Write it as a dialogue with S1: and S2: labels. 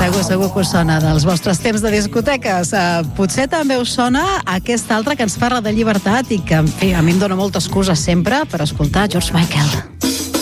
S1: Segur que us sona dels vostres temps de discoteques. Potser també us sona aquest altre que ens parla de llibertat i que, en fi, a mi em dóna molta excusa sempre per escoltar George Michael.